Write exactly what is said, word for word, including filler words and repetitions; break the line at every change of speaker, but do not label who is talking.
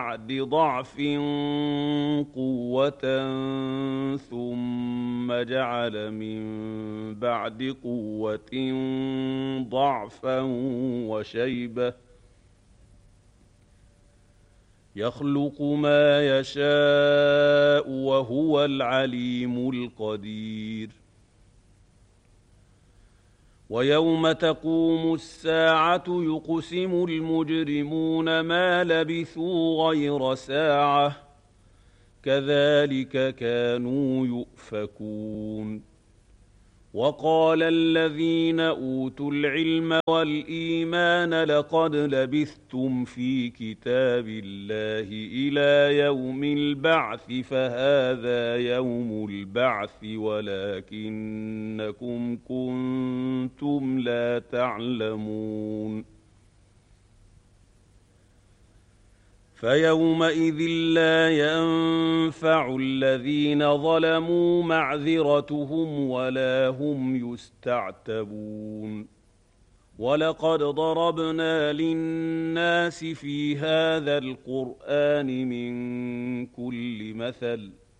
بعد ضعف قوة ثم جعل من بعد قوة ضعفا وشيبة يخلق ما يشاء وهو العليم القدير. ويوم تقوم الساعة يقسم المجرمون ما لبثوا غير ساعة كذلك كانوا يؤفكون. وقال الذين أوتوا العلم والإيمان لقد لبثتم في كتاب الله إلى يوم البعث فهذا يوم البعث ولكنكم كنتم لا تعلمون. فيومئذ لا ينفع الذين ظلموا معذرتهم ولا هم يستعتبون. ولقد ضربنا للناس في هذا القرآن من كل مثل